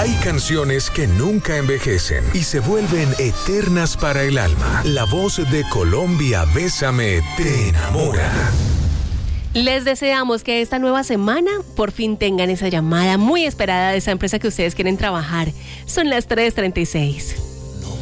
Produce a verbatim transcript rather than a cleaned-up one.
Hay canciones que nunca envejecen y se vuelven eternas para el alma. La voz de Colombia Bésame te enamora. Les deseamos que esta nueva semana por fin tengan esa llamada muy esperada de esa empresa que ustedes quieren trabajar. Son las tres treinta y seis.